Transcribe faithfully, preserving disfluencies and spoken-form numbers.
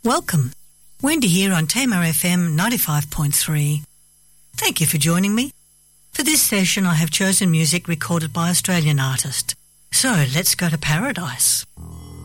Welcome. Wendy here on Tamar F M ninety-five point three. Thank you for joining me. For this session I have chosen music recorded by Australian artist. So let's go to paradise.